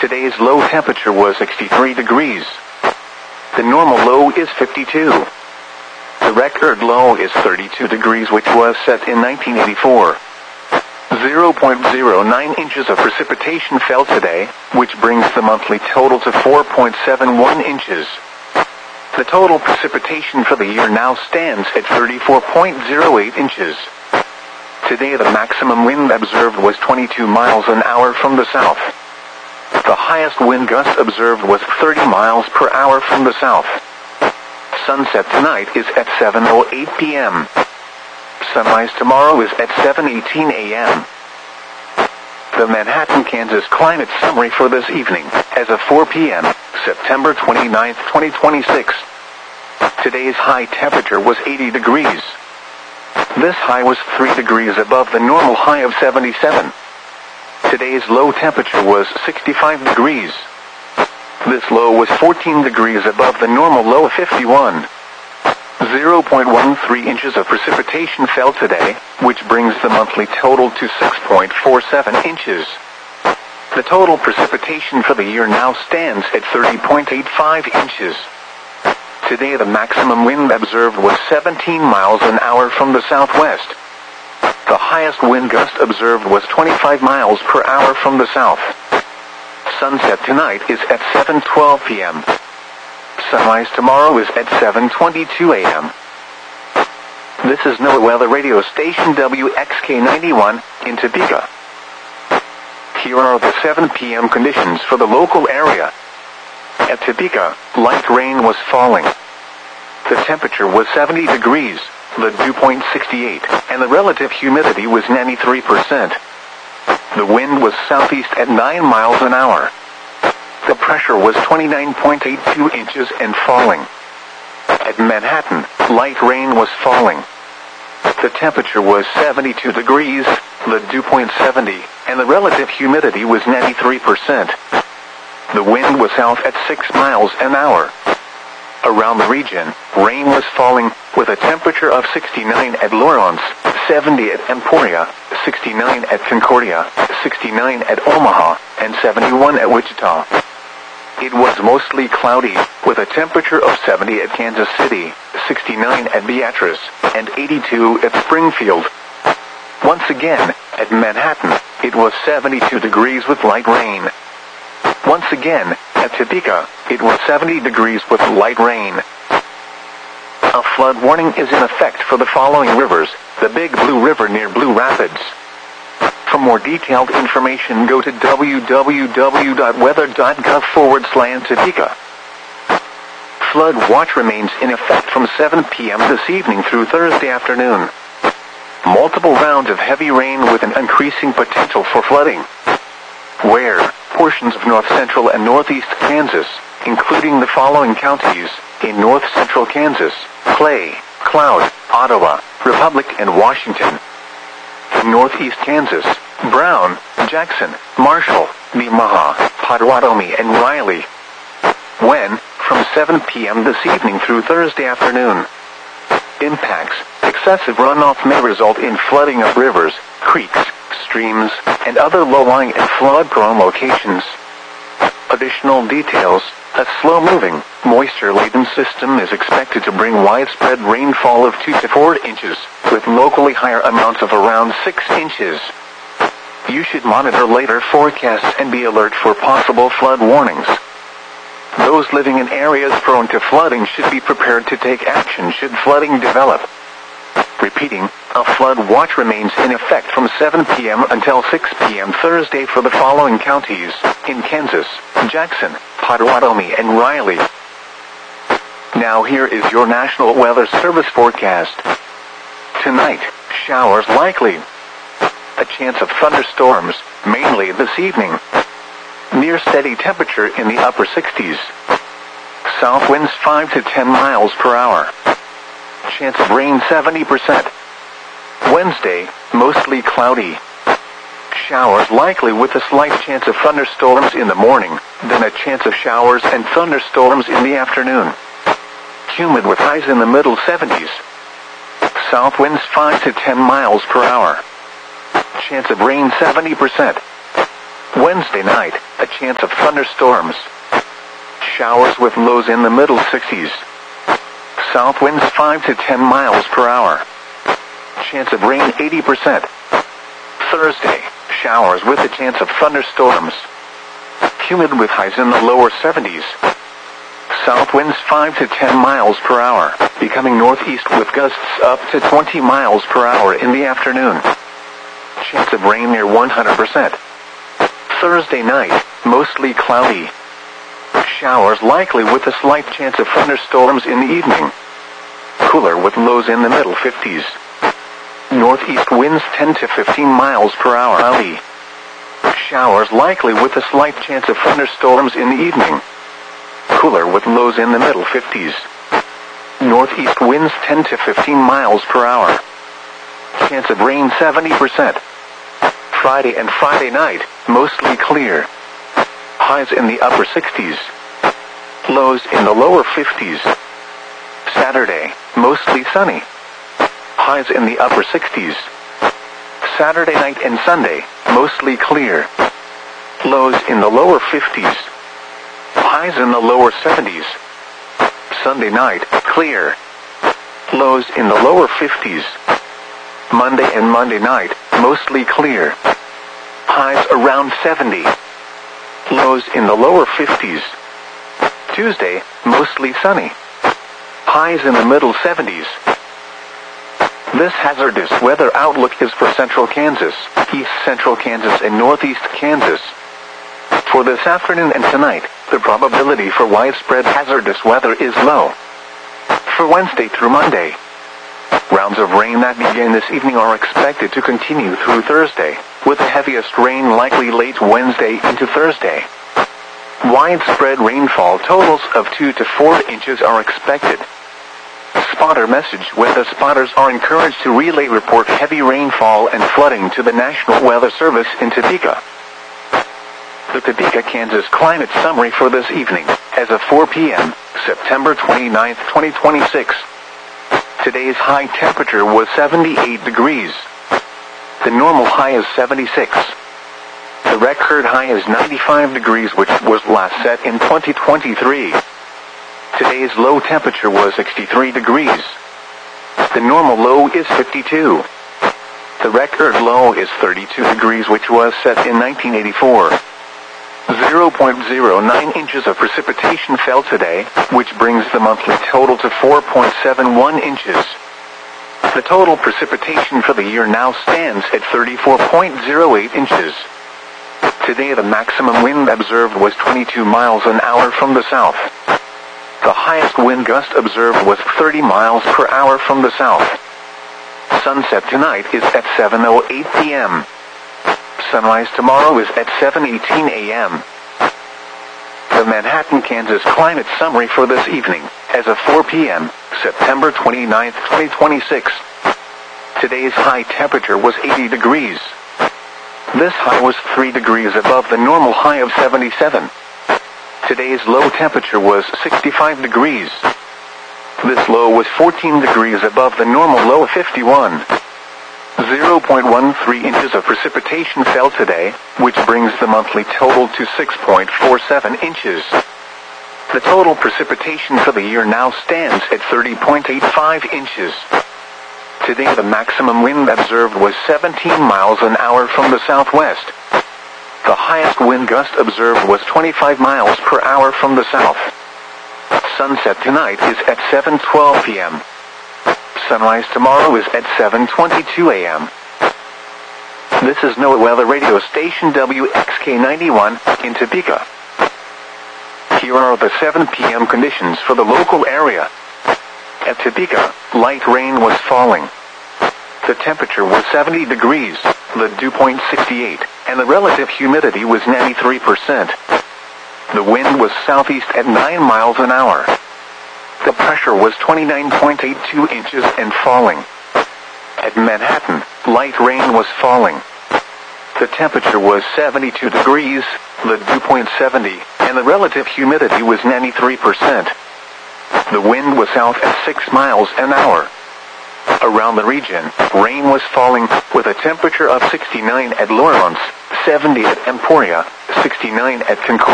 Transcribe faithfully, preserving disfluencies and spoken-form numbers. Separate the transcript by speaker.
Speaker 1: Today's low temperature was sixty-three degrees. The normal low is fifty-two. The record low is thirty-two degrees, which was set in nineteen eighty-four. zero point zero nine inches of precipitation fell today, which brings the monthly total to four point seven one inches. The total precipitation for the year now stands at thirty-four point zero eight inches. Today the maximum wind observed was twenty-two miles an hour from the south. The highest wind gust observed was thirty miles per hour from the south. Sunset tonight is at seven oh eight p m Sunrise tomorrow is at seven eighteen a m The Manhattan, Kansas climate summary for this evening, as of four p m, September twenty-ninth, twenty twenty-six. Today's high temperature was eighty degrees. This high was three degrees above the normal high of seventy-seven. Today's low temperature was sixty-five degrees. This low was fourteen degrees above the normal low of fifty-one. zero point one three inches of precipitation fell today, which brings the monthly total to six point four seven inches. The total precipitation for the year now stands at thirty point eight five inches. Today the maximum wind observed was seventeen miles an hour from the southwest. The highest wind gust observed was twenty-five miles per hour from the south. Sunset tonight is at seven twelve p m Sunrise tomorrow is at seven twenty-two a m This is NOAA Weather Radio Station W X K ninety-one in Topeka. Here are the seven p m conditions for the local area. At Topeka, light rain was falling. The temperature was seventy degrees, the dew point sixty-eight, and the relative humidity was ninety-three percent. The wind was southeast at nine miles an hour. The pressure was twenty-nine point eight two inches and falling. At Manhattan, light rain was falling. The temperature was seventy-two degrees, the dew point seventy, and the relative humidity was ninety-three percent. The wind was south at six miles an hour. Around the region, rain was falling, with a temperature of sixty-nine at Lawrence, seventy at Emporia, sixty-nine at Concordia, sixty-nine at Omaha, and seventy-one at Wichita. It was mostly cloudy, with a temperature of seventy at Kansas City, sixty-nine at Beatrice, and eighty-two at Springfield. Once again, at Manhattan, it was seventy-two degrees with light rain. Once again, at Topeka, it was seventy degrees with light rain. A flood warning is in effect for the following rivers: the Big Blue River near Blue Rapids. For more detailed information, go to w w w dot weather dot gov forward slash Topeka. Flood watch remains in effect from seven p m this evening through Thursday afternoon. Multiple rounds of heavy rain with an increasing potential for flooding. Where portions of north-central and northeast Kansas, including the following counties: in north-central Kansas, Clay, Cloud, Ottawa, Republic, and Washington. In northeast Kansas, Brown, Jackson, Marshall, Nemaha, Potawatomi, and Riley. When, from seven p m this evening through Thursday afternoon. Impacts: excessive runoff may result in flooding of rivers, creeks, streams, and other low-lying and flood-prone locations. Additional details: a slow-moving, moisture-laden system is expected to bring widespread rainfall of two to four inches, with locally higher amounts of around six inches. You should monitor later forecasts and be alert for possible flood warnings. Those living in areas prone to flooding should be prepared to take action should flooding develop. Repeating, a flood watch remains in effect from seven p m until six p m Thursday for the following counties: in Kansas, Jackson, Potawatomi, and Riley. Now here is your National Weather Service forecast. Tonight, showers likely. A chance of thunderstorms, mainly this evening. Near steady temperature in the upper sixties. South winds five to ten miles per hour. Chance of rain seventy percent. Wednesday, mostly cloudy. Showers likely with a slight chance of thunderstorms in the morning, then a chance of showers and thunderstorms in the afternoon. Humid with highs in the middle seventies. South winds five to ten miles per hour. Chance of rain seventy percent. Wednesday night, a chance of thunderstorms. Showers with lows in the middle sixties. South winds five to ten miles per hour. Chance of rain eighty percent. Thursday, showers with a chance of thunderstorms. Humid with highs in the lower seventies. South winds five to ten miles per hour, becoming northeast with gusts up to twenty miles per hour in the afternoon. Chance of rain near one hundred percent. Thursday night, mostly cloudy. Showers likely with a slight chance of thunderstorms in the evening. Cooler with lows in the middle fifties. Northeast winds ten to fifteen miles per hour. Cloudy. Showers likely with a slight chance of thunderstorms in the evening. Cooler with lows in the middle fifties. Northeast winds ten to fifteen miles per hour. Chance of rain seventy percent. Friday and Friday night, mostly clear. Highs in the upper sixties. Lows in the lower fifties. Saturday, mostly sunny. Highs in the upper sixties. Saturday night and Sunday, mostly clear. Lows in the lower fifties. Highs in the lower seventies. Sunday night, clear. Lows in the lower fifties. Monday and Monday night, mostly clear. Highs around seventy. Lows in the lower fifties. Tuesday, mostly sunny. Highs in the middle seventies. This hazardous weather outlook is for central Kansas, east central Kansas, and northeast Kansas. For this afternoon and tonight, the probability for widespread hazardous weather is low. For Wednesday through Monday, rounds of rain that begin this evening are expected to continue through Thursday, with the heaviest rain likely late Wednesday into Thursday. Widespread rainfall totals of two to four inches are expected. Spotter message: weather spotters are encouraged to relay report heavy rainfall and flooding to the National Weather Service in Topeka. The Topeka, Kansas climate summary for this evening, as of four p.m., September twenty-ninth, twenty twenty-six. Today's high temperature was seventy-eight degrees. The normal high is seventy-six. The record high is ninety-five degrees, which was last set in twenty twenty-three. Today's low temperature was sixty-three degrees. The normal low is fifty-two. The record low is thirty-two degrees, which was set in nineteen eighty-four. zero point zero nine inches of precipitation fell today, which brings the monthly total to four point seven one inches. The total precipitation for the year now stands at thirty-four point zero eight inches. Today the maximum wind observed was twenty-two miles an hour from the south. The highest wind gust observed was thirty miles per hour from the south. Sunset tonight is at seven oh eight p.m. Sunrise tomorrow is at seven eighteen a.m. The Manhattan, Kansas climate summary for this evening, as of four p.m., September twenty-ninth, twenty twenty-six. Today's high temperature was eighty degrees. This high was three degrees above the normal high of seventy-seven. Today's low temperature was sixty-five degrees. This low was fourteen degrees above the normal low of fifty-one. zero point one three inches of precipitation fell today, which brings the monthly total to six point four seven inches. The total precipitation for the year now stands at thirty point eight five inches. Today the maximum wind observed was seventeen miles an hour from the southwest. The highest wind gust observed was twenty-five miles per hour from the south. Sunset tonight is at seven twelve p.m. Sunrise tomorrow is at seven twenty-two a.m. This is NOAA Weather Radio Station W X K ninety-one in Topeka. Here are the seven p.m. conditions for the local area. At Topeka, light rain was falling. The temperature was seventy degrees, the dew point sixty-eight, and the relative humidity was ninety-three percent. The wind was southeast at nine miles an hour. The pressure was twenty-nine point eight two inches and falling. At Manhattan, light rain was falling. The temperature was seventy-two degrees, the dew point seventy, and the relative humidity was ninety-three percent. The wind was south at six miles an hour. Around the region, rain was falling, with a temperature of sixty-nine at Lawrence, seventy at Emporia, sixty-nine at Concordia.